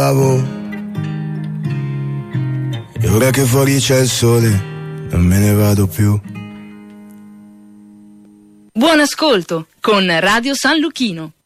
E ora che fuori c'è il sole, non me ne vado più. Buon ascolto con Radio San Luchino.